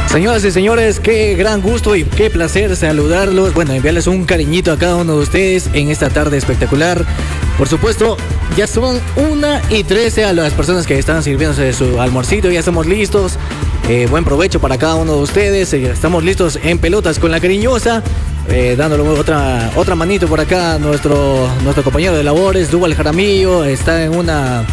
Señoras y señores, qué gran gusto y qué placer saludarlos. Bueno, enviarles un cariñito a cada uno de ustedes en esta tarde espectacular. Por supuesto, ya son 1:13 a las personas que están sirviéndose su almuercito. Ya estamos listos. Buen provecho para cada uno de ustedes. Estamos listos en pelotas con la cariñosa. Dándole otra manito por acá. Nuestro compañero de labores, Duval Jaramillo, está en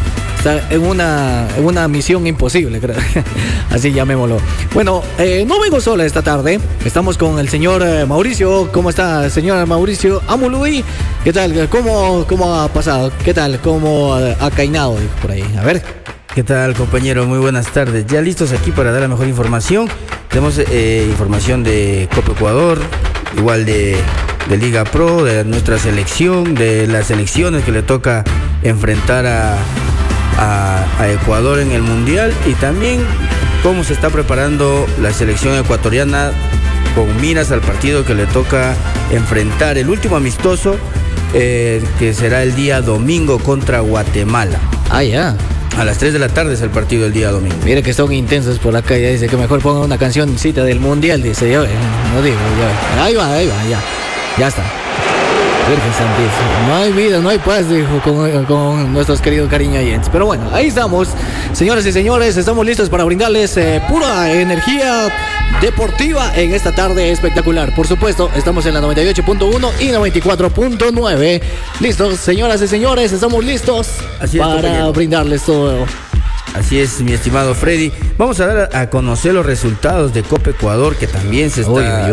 una misión imposible, creo. Así llamémoslo. Bueno, no vengo sola esta tarde. Estamos con el señor Mauricio. ¿Cómo está, señor Mauricio Amului? ¿Qué tal? ¿Cómo ha pasado? ¿Qué tal? ¿Cómo ha cainado por ahí? A ver. ¿Qué tal, compañero? Muy buenas tardes. Ya listos aquí para dar la mejor información. Tenemos información de Copa Ecuador, igual de Liga Pro, de nuestra selección, de las selecciones que le toca enfrentar a Ecuador en el Mundial, y también cómo se está preparando la selección ecuatoriana con miras al partido que le toca enfrentar, el último amistoso, que será el día domingo contra Guatemala. Ah, ya. A las 3 de la tarde es el partido del día domingo. Mire que son intensos por acá. Ya dice que mejor ponga una cancioncita del Mundial. Dice, yo no digo, ya. Ahí va, ya está. Virgen Santísima, no hay vida, no hay paz, dijo con nuestros queridos cariñoyentes. Pero bueno, ahí estamos, señoras y señores, estamos listos para brindarles pura energía deportiva en esta tarde espectacular. Por supuesto, estamos en la 98.1 y 94.9. Listos, señoras y señores, estamos listos para brindarles todo. Así es, mi estimado Freddy. Vamos a dar a conocer los resultados de Copa Ecuador, que también se está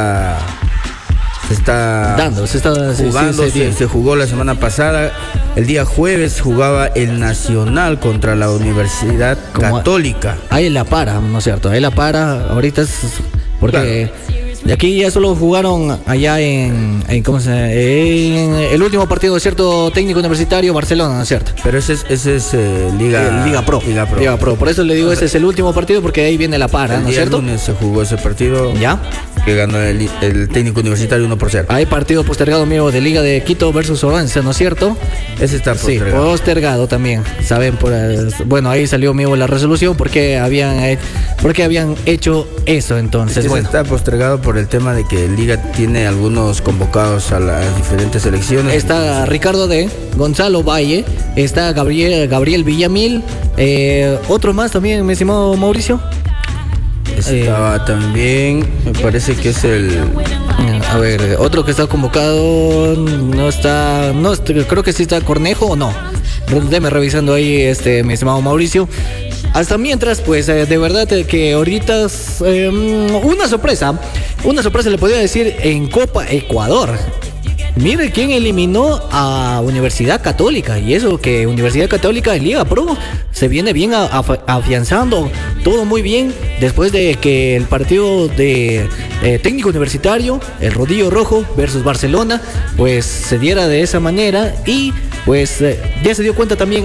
jugando. Se jugó la semana pasada. El día jueves jugaba el Nacional contra la Universidad Católica. Ahí la para, ¿no es cierto? Ahí la para. Ahorita es porque de aquí ya solo jugaron allá en el último partido de cierto técnico universitario, Barcelona, ¿no es cierto? Pero ese es Liga Pro. Liga Pro. Por eso le digo, ese es el último partido, porque ahí viene la para, ¿no es cierto? El lunes se jugó ese partido. ¿Ya? Que ganó el técnico universitario 1-0. Hay partido postergado mío de Liga de Quito versus Orense, ¿no es cierto? Ese está postergado. Sí, postergado también. Saben, bueno, ahí salió mío la resolución porque habían hecho eso. Entonces, bueno, está postergado por el tema de que Liga tiene algunos convocados a las diferentes selecciones. Está Ricardo D, Gonzalo Valle, está Gabriel Villamil, otro más también, mi estimado Mauricio. Estaba también, me parece que es otro que está convocado, creo que sí está Cornejo o no. Deme revisando ahí, mi estimado Mauricio. Hasta mientras, pues, de verdad que ahorita una sorpresa le podría decir en Copa Ecuador. Mire quién eliminó a Universidad Católica, y eso que Universidad Católica en Liga Pro se viene bien afianzando, todo muy bien, después de que el partido de técnico universitario, el Rodillo Rojo versus Barcelona, pues se diera de esa manera, y pues ya se dio cuenta también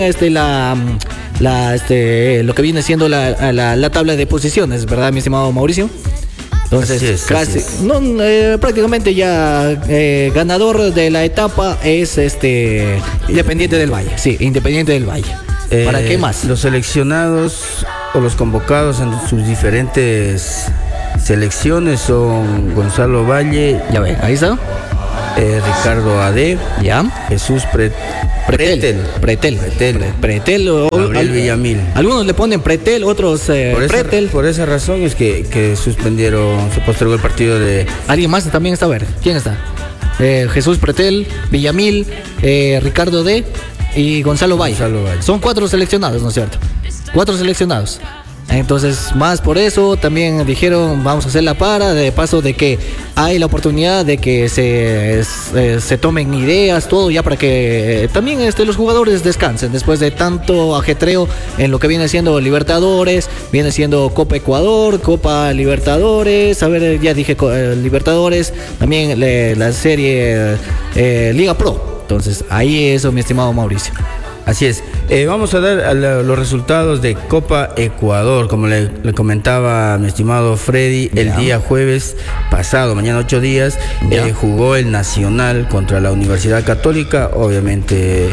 lo que viene siendo la tabla de posiciones, ¿verdad, mi estimado Mauricio? Entonces, prácticamente ya ganador de la etapa es Independiente del Valle. Sí, Independiente del Valle. ¿Para qué más? Los seleccionados o los convocados en sus diferentes selecciones son Gonzalo Valle. Ya ven, ahí está. Ricardo AD. Ya. Jesús Pretel. Gabriel Villamil. Algunos le ponen Pretel, otros Pretel. Por esa razón es que suspendieron, se postergó el partido de... Alguien más también está, a ver, ¿quién está? Jesús Pretel, Villamil, Ricardo D y Gonzalo Valle. Son 4 seleccionados, ¿no es cierto? 4 seleccionados. Entonces, más por eso, también dijeron, vamos a hacer la para, de paso de que hay la oportunidad de que se tomen ideas, todo ya para que también los jugadores descansen después de tanto ajetreo en lo que viene siendo Libertadores, viene siendo Copa Ecuador, Copa Libertadores, ya dije Libertadores, también la serie Liga Pro. Entonces, ahí eso, mi estimado Mauricio. Así es. Vamos a dar los resultados de Copa Ecuador. Como le comentaba mi estimado Freddy, el día jueves pasado, mañana 8 días, jugó el Nacional contra la Universidad Católica. Obviamente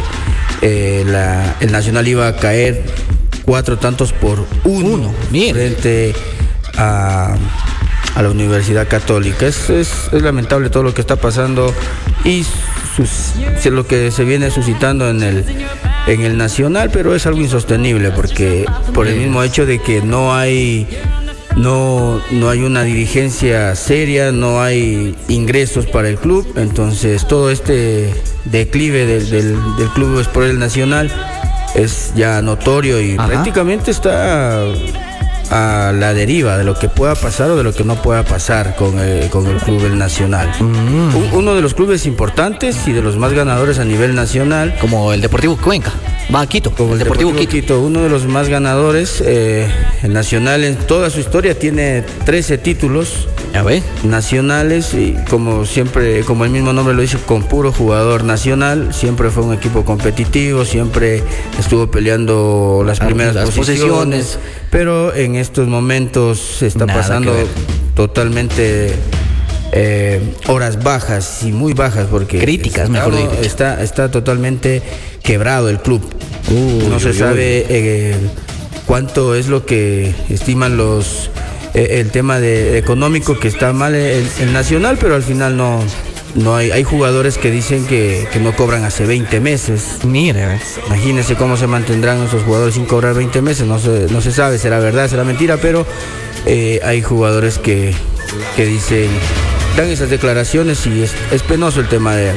el Nacional iba a caer 4-1 frente a la Universidad Católica. Es lamentable todo lo que está pasando y lo que se viene suscitando en el Nacional, pero es algo insostenible porque por el mismo hecho de que no hay una dirigencia seria, no hay ingresos para el club, entonces todo este declive del club Sport Nacional es ya notorio y prácticamente está a la deriva de lo que pueda pasar o de lo que no pueda pasar con el club El Nacional. Uno de los clubes importantes y de los más ganadores a nivel nacional, como el Deportivo Cuenca, va a Quito, como el Deportivo Quito, uno de los más ganadores. El Nacional en toda su historia tiene 13 títulos nacionales y como siempre, como el mismo nombre lo dice, con puro jugador nacional. Siempre fue un equipo competitivo, siempre estuvo peleando las primeras posiciones, pero en estos momentos se está pasando totalmente horas bajas y muy bajas, porque críticas, mejor dicho. Está totalmente quebrado el club. No se sabe cuánto es lo que estiman el tema económico, que está mal el Nacional, pero al final no hay jugadores que dicen que no cobran hace 20 meses. Mire, imagínense cómo se mantendrán esos jugadores sin cobrar 20 meses. No se sabe, será verdad, será mentira, pero hay jugadores que dan esas declaraciones y es penoso el tema del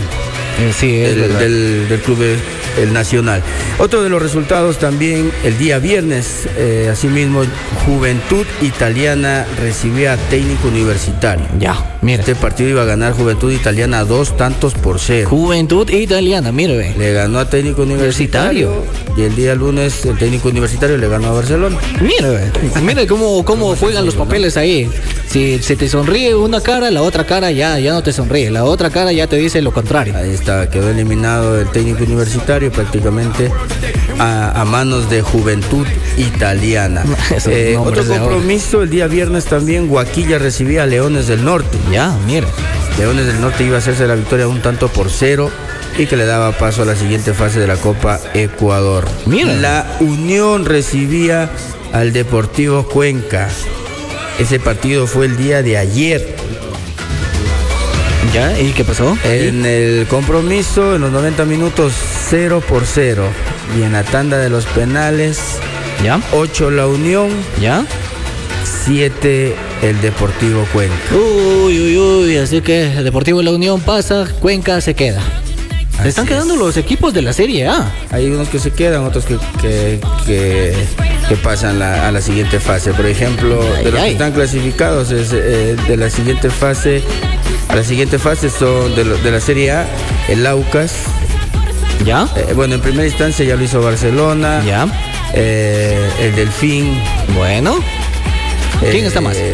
club El Nacional. Otro de los resultados también el día viernes, asimismo, Juventud Italiana recibía a Técnico Universitario. Ya, mira. Este partido iba a ganar Juventud Italiana 2-0. Juventud Italiana, mire. Le ganó a Técnico Universitario. Y el día lunes el Técnico Universitario le ganó a Barcelona. Mire cómo juegan los papeles ahí. Si se te sonríe una cara, la otra cara ya no te sonríe. La otra cara ya te dice lo contrario. Ahí está, quedó eliminado el Técnico Universitario prácticamente a manos de Juventud Italiana. Otro compromiso el día viernes también, Guaquilla recibía a Leones del Norte. Ya, mira. Leones del Norte iba a hacerse la victoria 1-0 y que le daba paso a la siguiente fase de la Copa Ecuador. Mira. La Unión recibía al Deportivo Cuenca. Ese partido fue el día de ayer. ¿Ya? ¿Y qué pasó? En el compromiso, en los 90 minutos, 0-0. Y en la tanda de los penales, 8 la Unión, 7 el Deportivo Cuenca. Uy, así que el Deportivo de la Unión pasa, Cuenca se queda. Se están quedando los equipos de la Serie A. Hay unos que se quedan, otros que pasan a la siguiente fase. Por ejemplo, de los que están clasificados de la siguiente fase. A la siguiente fase son de la Serie A, el Aucas. ¿Ya? En primera instancia ya lo hizo Barcelona. ¿Ya? El Delfín. Bueno. ¿Quién está más?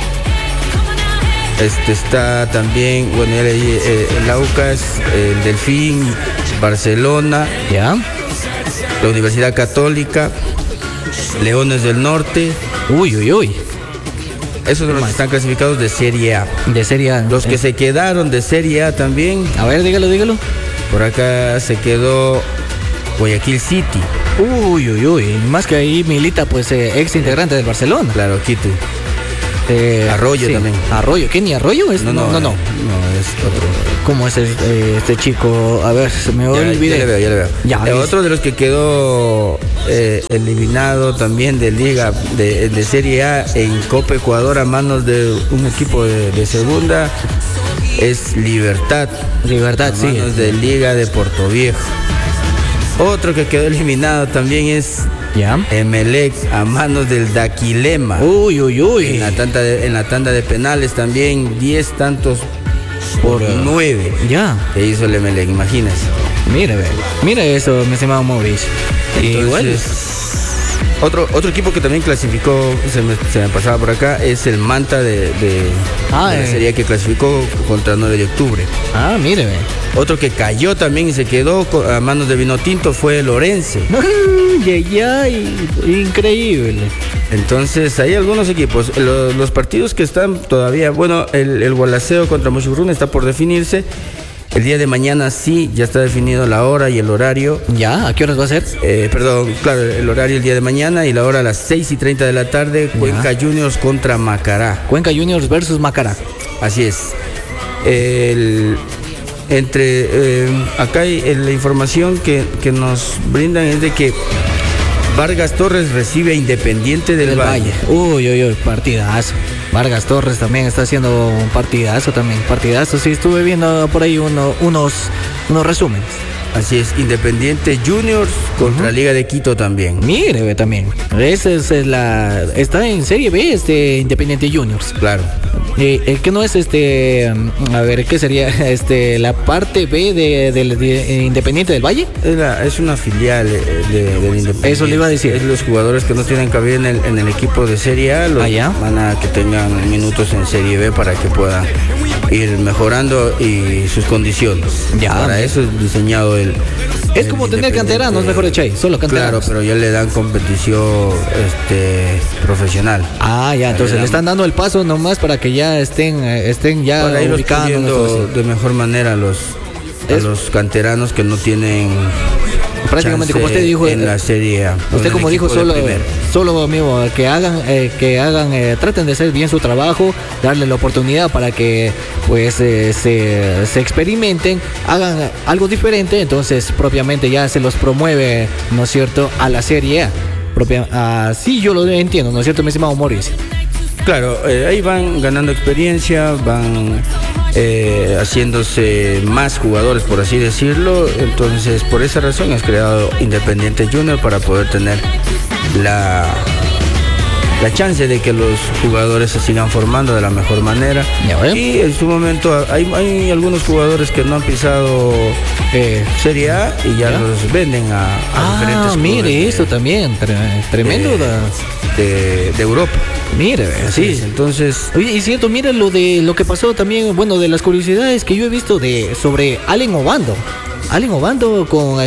Está también, ya le di, el Aucas, el Delfín, Barcelona. ¿Ya? La Universidad Católica, Leones del Norte. Uy. Esos son los que están clasificados de Serie A. De Serie A. Los que se quedaron de Serie A también. A ver, dígalo. Por acá se quedó Guayaquil City. Uy. Más que ahí milita, pues, ex integrante del Barcelona. Claro, Quito. Arroyo también. ¿Arroyo? ¿Kenny Arroyo? No, es otro. ¿Cómo es este chico? A ver, se me olvidó. Ya le veo. Otro de los que quedó eliminado también de Liga de Serie A en Copa Ecuador a manos de un equipo de segunda es Libertad. Libertad, sí. A manos de Liga de Portoviejo. Otro que quedó eliminado también es Emelec a manos del Daquilema. Uy. En la tanda de penales también 10 tantos por 9. Ya. Que hizo el Emelec, imagínese. Mire eso, mi estimado Mauricio. Entonces, otro equipo que también clasificó, se me pasaba por acá, es el Manta de la serie que clasificó contra 9 de octubre. Mire. Otro que cayó también y se quedó a manos de Vinotinto fue el Orense. Increíble. Entonces, hay algunos equipos. Los partidos que están todavía, el Gualaceo contra Mochurruna está por definirse. El día de mañana sí, ya está definido la hora y el horario. ¿Ya? ¿A qué horas va a ser? Perdón, claro, el horario el día de mañana y la hora a las 6:30 de la tarde. Cuenca Juniors contra Macará. Cuenca Juniors versus Macará. Así es. Acá hay, la información que nos brindan es de que Vargas Torres recibe a Independiente del Valle. Uy, partidazo. Vargas Torres también está haciendo un partidazo también. Partidazo, sí, estuve viendo por ahí unos resúmenes. Así es, Independiente Juniors contra Liga de Quito también. Mire, ve también. Esa es está en Serie B, Independiente Juniors. Claro. Que no es a ver, ¿qué sería? La parte B de Independiente del Valle. Es una filial del Independiente. Eso le iba a decir. Es los jugadores que no tienen cabida en el equipo de Serie A, van a que tengan minutos en Serie B para que puedan ir mejorando y sus condiciones. Ya. Para eso es diseñado es como tener canteranos, mejor dicho, solo canteranos. Claro, pero ya le dan competición profesional. Ya, entonces le están dando el paso nomás para que ya estén ya para ir ubicando de mejor manera a los canteranos que no tienen prácticamente, como usted dijo en la Serie A. Usted como dijo, solo amigo, que hagan traten de hacer bien su trabajo, darle la oportunidad para que pues se experimenten, hagan algo diferente, entonces propiamente ya se los promueve, ¿no es cierto?, a la Serie A. Así yo lo entiendo, ¿no es cierto, mi estimado Mauricio? Claro, ahí van ganando experiencia, van haciéndose más jugadores, por así decirlo. Entonces, por esa razón has creado Independiente Junior, para poder tener la chance de que los jugadores se sigan formando de la mejor manera. Y en su momento hay algunos jugadores que no han pisado Serie A y ya los venden a diferentes clubes. Mire, eso también, tremendo de Europa. Mire, sí. Entonces, oye, y cierto, mire lo que pasó también, bueno, de las curiosidades que yo he visto sobre Allen Obando. Allen Obando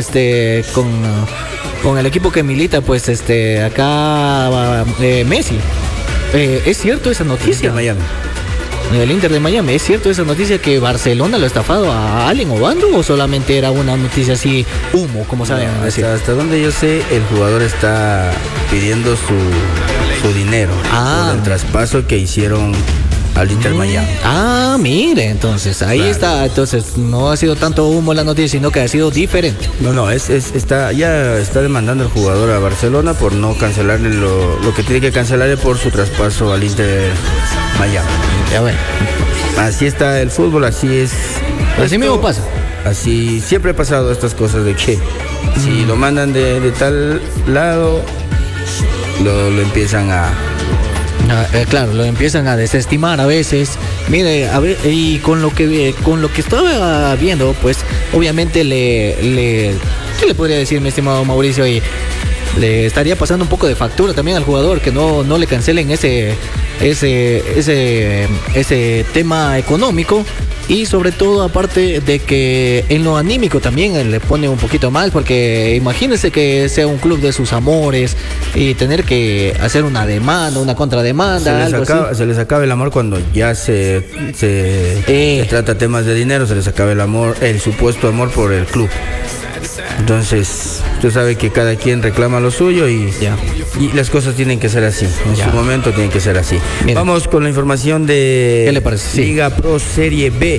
con el equipo que milita, pues acá Messi. ¿Es cierto esa noticia? El Inter de Miami. ¿Es cierto esa noticia que Barcelona lo ha estafado a Allen Obando, o solamente era una noticia así humo, como saben decir? Hasta donde yo sé, el jugador está pidiendo su dinero por el traspaso que hicieron al Inter Miami. Mire, entonces ahí está. Entonces no ha sido tanto humo la noticia, sino que ha sido diferente. No, está demandando el jugador a Barcelona por no cancelarle lo que tiene que cancelarle por su traspaso al Inter Miami. Ya bueno. Así está el fútbol, así es. Así mismo pasa. Así siempre ha pasado estas cosas de que si lo mandan de tal lado, lo empiezan claro, lo empiezan a desestimar a veces. Mire, a ver, y con lo que estaba viendo, pues obviamente ¿qué le podría decir, mi estimado Mauricio? Y le estaría pasando un poco de factura también al jugador, que no le cancelen ese tema económico. Y sobre todo, aparte de que en lo anímico también le pone un poquito mal, porque imagínense que sea un club de sus amores y tener que hacer una demanda, una contrademanda. Se les acaba el amor cuando ya se trata temas de dinero, se les acaba el amor, el supuesto amor por el club. Entonces, usted sabe que cada quien reclama lo suyo y las cosas tienen que ser así. En su momento tienen que ser así. Mira. Vamos con la información de ¿qué le parece? Liga Pro Serie B.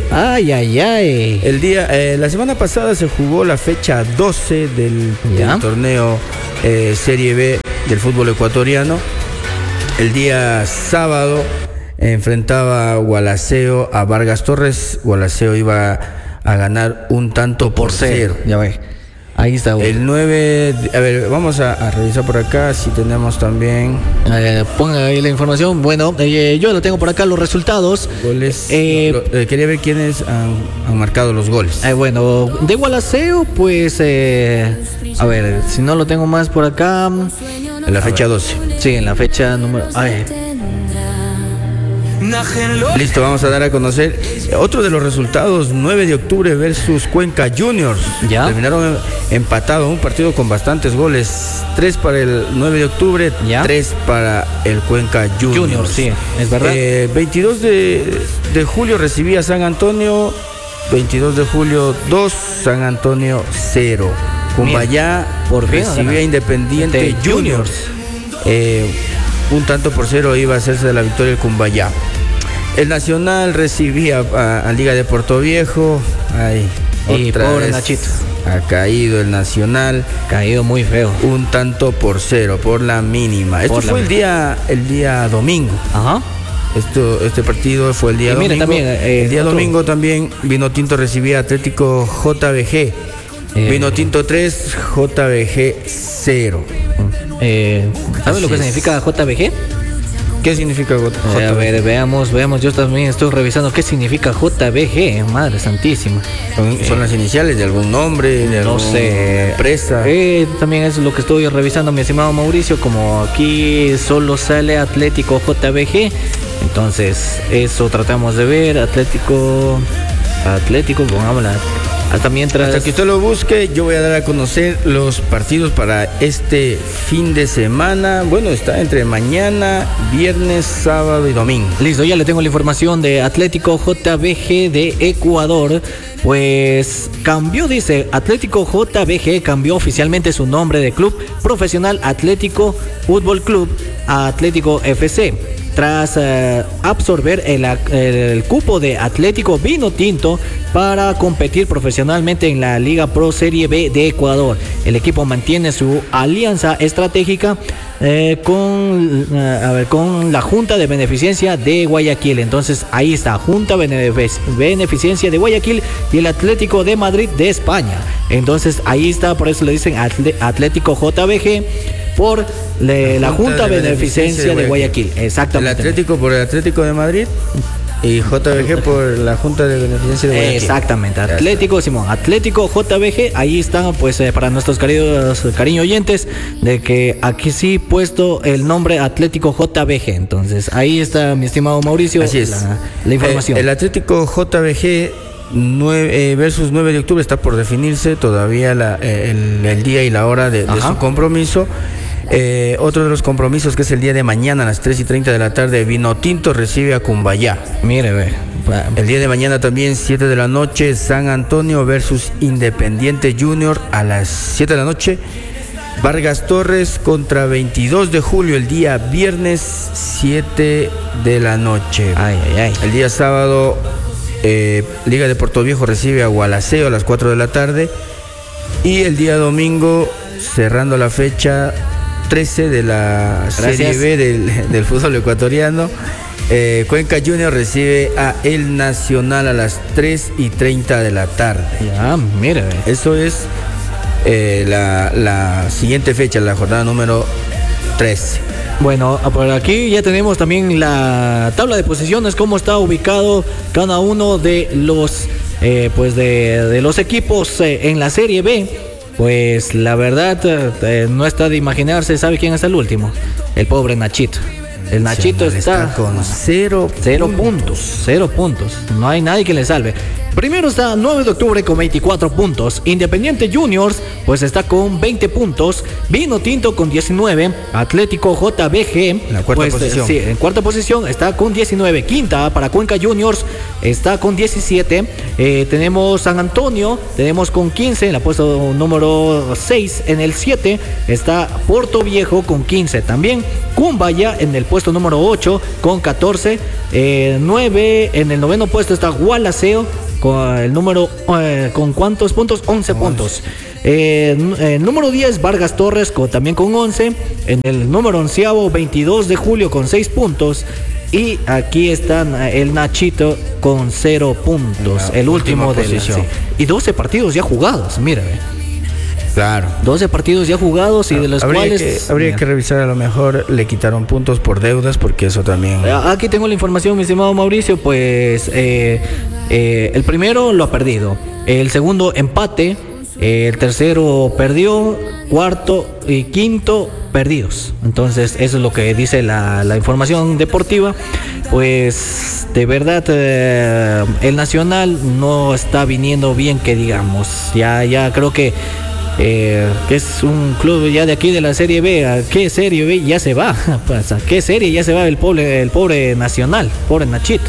La semana pasada se jugó la fecha 12 del torneo Serie B del fútbol ecuatoriano. El día sábado enfrentaba Gualaceo a Vargas Torres. Gualaceo iba a ganar un tanto por cero. Ya ve. Ahí está. El 9, a ver, vamos a revisar por acá si tenemos también. Ponga ahí la información. Bueno, yo lo tengo por acá, los resultados. Goles. Quería ver quiénes han marcado los goles. Bueno, de Gualaceo, pues, a ver, si no lo tengo más por acá. En la fecha 12. Sí, en la fecha número. Listo, vamos a dar a conocer otro de los resultados. 9 de octubre versus Cuenca Juniors. Terminaron empatados, un partido con bastantes goles. 3 para el 9 de octubre, 3 para el Cuenca Juniors. Sí, es verdad. 22 de julio recibía San Antonio 22 de julio 2, San Antonio 0. Cumbayá por fin recibía Independiente Juniors. Un tanto por 0 iba a hacerse de la victoria el Cumbayá. El Nacional recibía a Liga de Puerto Viejo. Ay, y otra pobre vez Nachito. ha caído el Nacional. Caído muy feo. Un tanto por 0, por la mínima. Esto fue el día domingo. Ajá. Este partido fue el día domingo. Mire, también, el día domingo también Vinotinto recibía Atlético JBG. Vinotinto 3, JBG 0. ¿Sabes lo que significa JBG? ¿Qué significa JBG? A ver, veamos. Yo también estoy revisando qué significa JBG. Madre santísima. ¿Son las iniciales de algún nombre, de alguna empresa? También es lo que estoy revisando, mi estimado Mauricio. Como aquí solo sale Atlético JBG, entonces eso tratamos de ver. Atlético, pongámosla. Hasta que usted lo busque, yo voy a dar a conocer los partidos para este fin de semana. Bueno, está entre mañana, viernes, sábado y domingo. Listo, ya le tengo la información de Atlético JBG de Ecuador. Pues dice, Atlético JBG cambió oficialmente su nombre de club profesional Atlético Fútbol Club a Atlético FC. Tras absorber el cupo de Atlético Vinotinto para competir profesionalmente en la Liga Pro Serie B de Ecuador. El equipo mantiene su alianza estratégica con la Junta de Beneficencia de Guayaquil. Entonces ahí está, Junta Beneficencia de Guayaquil y el Atlético de Madrid de España. Entonces ahí está, por eso le dicen Atlético JBG. Por la Junta de Beneficencia de Guayaquil. Exactamente. El Atlético por el Atlético de Madrid y JBG por la Junta de Beneficencia de Guayaquil. Exactamente. Atlético JBG. Ahí están, pues, para nuestros cariño oyentes, de que aquí sí puesto el nombre Atlético JBG. Entonces, ahí está, mi estimado Mauricio. Así es. La información. El Atlético JBG 9 versus 9 de octubre está por definirse todavía el día y la hora de su compromiso. Otro de los compromisos, que es el día de mañana a las 3:30 de la tarde, Vinotinto recibe a Cumbayá. Mire, ve. El día de mañana también, 7 de la noche, San Antonio versus Independiente Junior a las 7 de la noche. Vargas Torres contra 22 de julio, el día viernes, 7 de la noche. El día sábado, Liga de Puerto Viejo recibe a Gualaceo a las 4 de la tarde. Y el día domingo, cerrando la fecha 13 de la Serie B del fútbol ecuatoriano, Cuenca Junior recibe a El Nacional a las 3:30 de la tarde. Ya, mira. Eso es la siguiente fecha, la jornada número 13. Bueno, por aquí ya tenemos también la tabla de posiciones, cómo está ubicado cada uno de los de los equipos en la Serie B. Pues la verdad no está de imaginarse. ¿Sabe quién es el último? El pobre Nachito. El Nachito está con 0 puntos. 0 puntos. No hay nadie que le salve. Primero está 9 de octubre con 24 puntos. Independiente Juniors, pues está con 20 puntos. Vinotinto con 19. Atlético JBG, en la cuarta posición. Sí, en cuarta posición está con 19. Quinta para Cuenca Juniors, está con 17. Tenemos San Antonio, tenemos con 15. En la puesto número 6. En el 7 está Puerto Viejo con 15 también. Cumbayá en el puesto número 8 con 14. 9. En el noveno puesto está Gualaceo con el número ¿con cuántos puntos? 11 puntos. Número 10, Vargas Torres también con 11. En el número 11, 22 de julio con 6 puntos. Y aquí están el Nachito con 0 puntos. El último de la posición. Y 12 partidos ya jugados, mira. Claro. 12 partidos ya jugados y de los cuales... Habría que revisar, a lo mejor le quitaron puntos por deudas, porque eso también... Aquí tengo la información, mi estimado Mauricio, pues el primero lo ha perdido, el segundo empate, el tercero perdió, cuarto y quinto perdidos. Entonces eso es lo que dice la información deportiva. Pues de verdad el Nacional no está viniendo bien, que digamos. Ya creo que es un club ya de aquí de la Serie B. ¿A qué Serie B ya se va? Pues, ¿a qué serie ya se va el pobre Nacional? Pobre Nachito.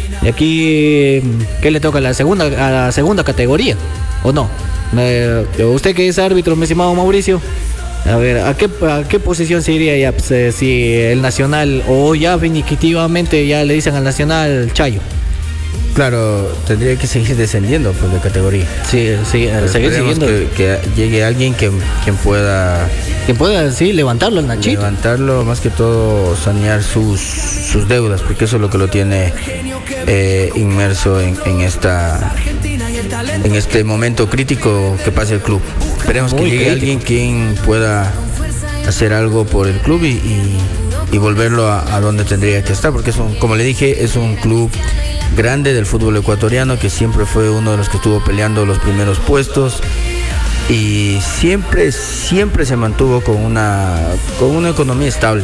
Y aquí, ¿qué le toca? A la segunda categoría, ¿o no? Usted que es árbitro, mi estimado Mauricio, a ver, ¿a qué posición se iría ya? Pues, si el Nacional, o ya definitivamente ya le dicen al Nacional Chayo. Claro, tendría que seguir descendiendo pues, de categoría. Sí, seguir siguiendo. Que llegue alguien quien pueda... Que pueda, sí, levantarlo al Nachito. Levantarlo, más que todo, sanear sus deudas, porque eso es lo que lo tiene inmerso en este momento crítico que pasa el club. Esperemos que llegue alguien quien pueda hacer algo por el club y volverlo a donde tendría que estar, porque como le dije, es un club grande del fútbol ecuatoriano que siempre fue uno de los que estuvo peleando los primeros puestos y siempre se mantuvo con una economía estable,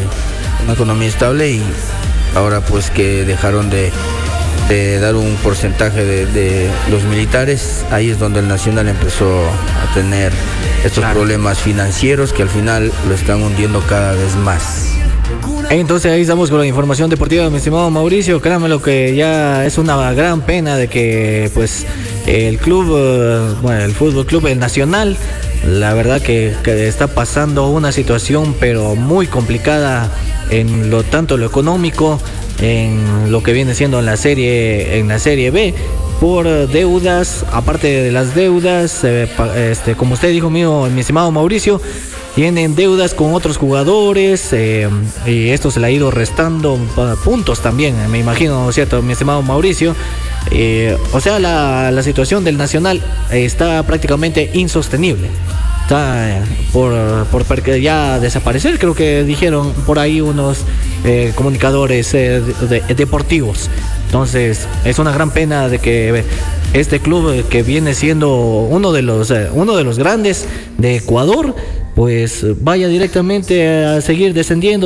y ahora pues que dejaron de dar un porcentaje de los militares, ahí es donde el Nacional empezó a tener estos problemas financieros que al final lo están hundiendo cada vez más. Entonces ahí estamos con la información deportiva, mi estimado Mauricio. Créanme lo que ya es una gran pena de que pues el club, el Fútbol Club El Nacional, la verdad que está pasando una situación pero muy complicada en tanto lo económico, en lo que viene siendo en la serie B, por deudas. Aparte de las deudas, como usted dijo, mi estimado Mauricio, tienen deudas con otros jugadores y esto se le ha ido restando puntos también, me imagino, ¿no es cierto, mi estimado Mauricio? O sea, la situación del Nacional está prácticamente insostenible. Está por ya desaparecer, creo que dijeron por ahí unos comunicadores deportivos. Entonces es una gran pena de que este club, que viene siendo uno de los grandes de Ecuador, pues vaya directamente a seguir descendiendo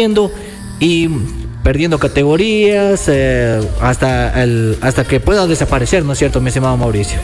y perdiendo categorías hasta que pueda desaparecer, ¿no es cierto, mi estimado Mauricio?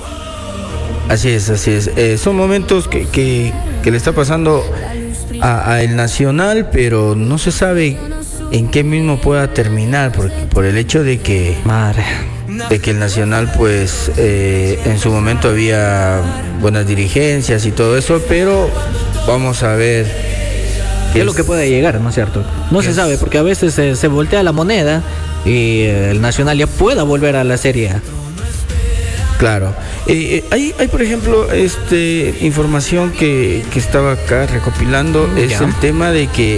Así es. Son momentos que le está pasando a el Nacional, pero no se sabe en qué mismo pueda terminar, por el hecho de que el Nacional pues en su momento había buenas dirigencias y todo eso, pero vamos a ver qué es lo que puede llegar, ¿no es cierto? No se sabe, porque a veces se voltea la moneda y el Nacional ya pueda volver a la Serie A. Claro. Hay por ejemplo, información que estaba acá recopilando, es el tema de que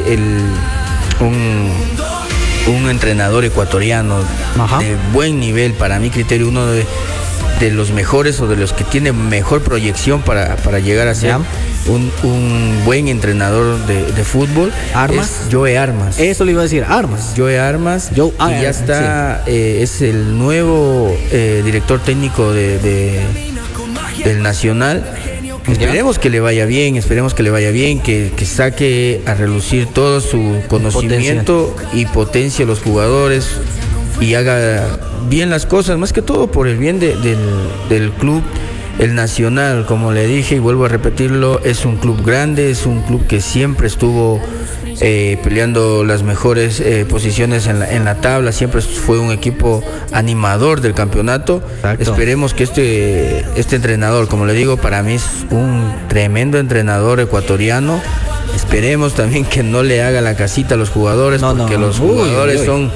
un entrenador ecuatoriano de buen nivel, para mi criterio, uno de los mejores o de los que tiene mejor proyección para llegar a ser un buen entrenador de fútbol, es Joe Armas. Eso le iba a decir, Joe Armas, y ya está, es el nuevo director técnico del Nacional. Esperemos que le vaya bien, que saque a relucir todo su conocimiento y potencie a los jugadores y haga bien las cosas, más que todo por el bien del club. El Nacional, como le dije y vuelvo a repetirlo, es un club grande, es un club que siempre estuvo peleando las mejores posiciones en la tabla, siempre fue un equipo animador del campeonato. Exacto. Esperemos que este entrenador, como le digo, para mí es un tremendo entrenador ecuatoriano. Esperemos también que no le haga la casita a los jugadores, porque los jugadores son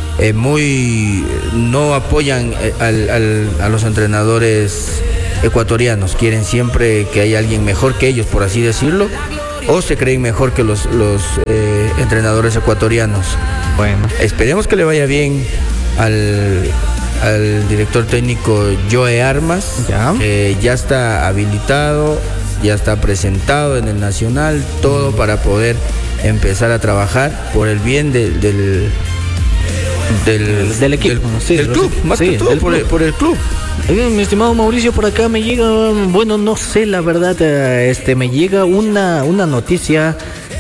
no apoyan a los entrenadores ecuatorianos, quieren siempre que haya alguien mejor que ellos, por así decirlo, o se creen mejor que los entrenadores ecuatorianos. Bueno, esperemos que le vaya bien al director técnico Joe Armas, que ya está habilitado, ya está presentado en el Nacional, todo para poder empezar a trabajar por el bien del equipo, del club, más que todo por el club. Mi estimado Mauricio, por acá me llega, no sé la verdad, me llega una noticia,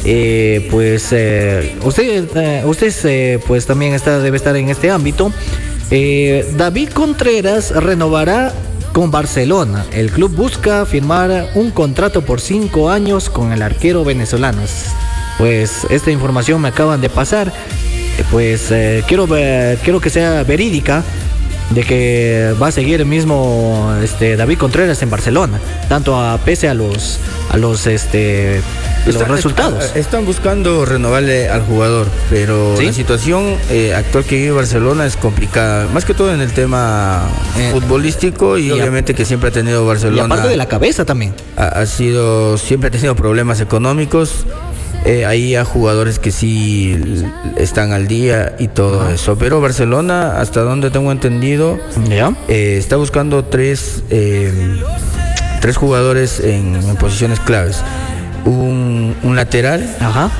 usted pues también debe estar en este ámbito. David Contreras renovará con Barcelona. El club busca firmar un contrato por 5 años con el arquero venezolano. Pues esta información me acaban de pasar. pues quiero que sea verídica, de que va a seguir el mismo David Contreras en Barcelona, pese a los resultados. Están buscando renovarle al jugador, pero ¿sí? La situación actual que vive Barcelona es complicada, más que todo en el tema futbolístico y obviamente que siempre ha tenido Barcelona. Y aparte de la cabeza también. Siempre ha tenido problemas económicos. Hay jugadores que sí están al día y todo eso, pero Barcelona, hasta donde tengo entendido, está buscando tres jugadores en posiciones claves: un lateral,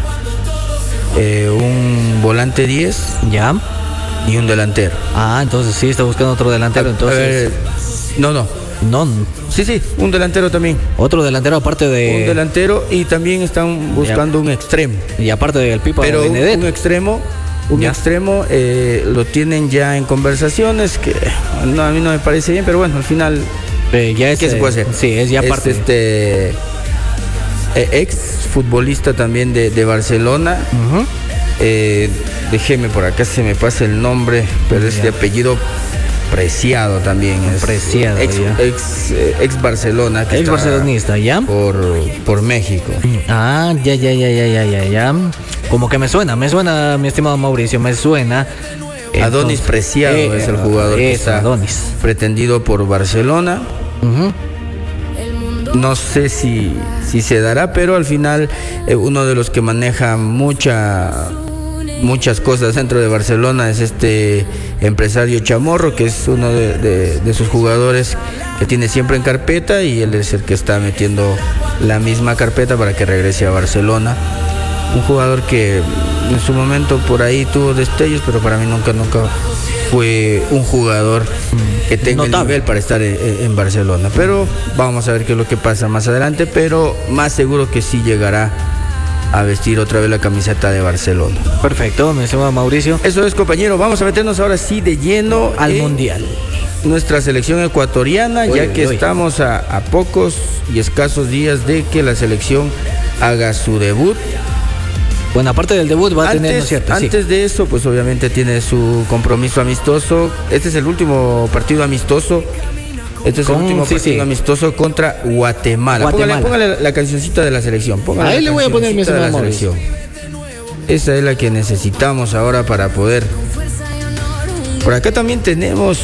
un volante 10 y un delantero. Entonces sí está buscando otro delantero. Entonces no, sí, un delantero también. Otro delantero aparte de... Un delantero, y también están buscando un extremo. Y aparte del Pipa Benedetto. Pero un extremo lo tienen ya en conversaciones, que a mí no me parece bien, pero bueno, al final, ya es, ¿qué se puede hacer? Sí, es ya parte. Ex futbolista también de Barcelona. Déjeme por acá, se me pasa el nombre, pero es de apellido Preciado también. Preciado, ex Barcelona. Ex barcelonista, ¿ya? Por México. Ya. Como que me suena, mi estimado Mauricio, me suena. Adonis Preciado es el jugador que está pretendido por Barcelona. No sé si se dará, pero al final uno de los que maneja muchas cosas dentro de Barcelona es este empresario Chamorro, que es uno de sus jugadores que tiene siempre en carpeta, y él es el que está metiendo la misma carpeta para que regrese a Barcelona. Un jugador que en su momento por ahí tuvo destellos, pero para mí nunca fue un jugador que tenga el nivel para estar en Barcelona. Pero vamos a ver qué es lo que pasa más adelante, pero más seguro que sí llegará a vestir otra vez la camiseta de Barcelona. Perfecto, me llama Mauricio. Eso es, compañero. Vamos a meternos ahora sí de lleno al Mundial. Nuestra selección ecuatoriana, estamos a pocos y escasos días de que la selección haga su debut. Bueno, aparte del debut va a tener, ¿no es cierto? Antes de eso, pues obviamente tiene su compromiso amistoso. Este es el último partido amistoso. Amistoso contra Guatemala. Póngale la cancioncita de la selección. Ahí le voy a poner mi selección. Esa es la que necesitamos ahora para poder. Por acá también tenemos.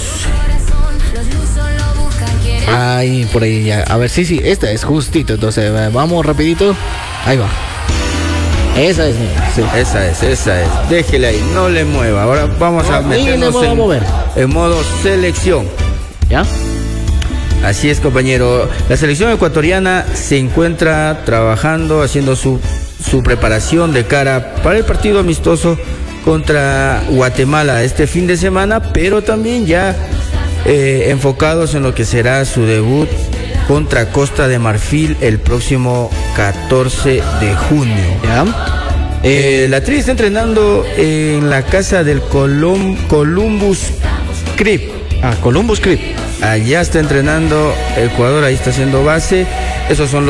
Ahí, por ahí ya. A ver, sí, esta es justito. Entonces, vamos rapidito. Ahí va. Esa es. Sí. Esa es. Déjele ahí, no le mueva. Ahora vamos a meternos en modo selección. ¿Ya? Así es, compañero. La selección ecuatoriana se encuentra trabajando, haciendo su preparación de cara para el partido amistoso contra Guatemala este fin de semana, pero también ya enfocados en lo que será su debut contra Costa de Marfil el próximo 14 de junio. ¿Ya? La Tri está entrenando en la casa del Columbus Crew. Columbus Crew. Allá está entrenando Ecuador, ahí está haciendo base. Esos son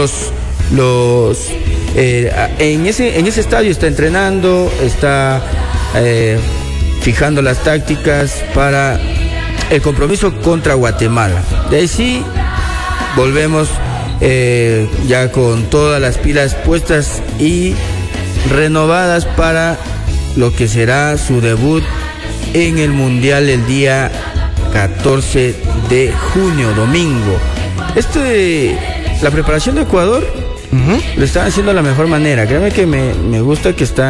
en ese estadio está entrenando, está fijando las tácticas para el compromiso contra Guatemala. De ahí sí volvemos ya con todas las pilas puestas y renovadas para lo que será su debut en el Mundial el día 14 de junio, domingo. La preparación de Ecuador lo están haciendo de la mejor manera. Créeme que me gusta que están